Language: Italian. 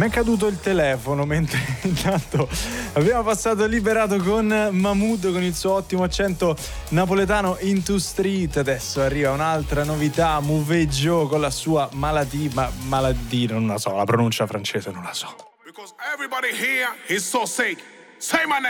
Mi è caduto il telefono mentre intanto abbiamo passato Liberato con Mahmood con il suo ottimo accento napoletano, Into Street. Adesso arriva un'altra novità, Mouvet Joe con la sua maladie, non la so, la pronuncia francese non la so. Because everybody here is so sick. Say my name.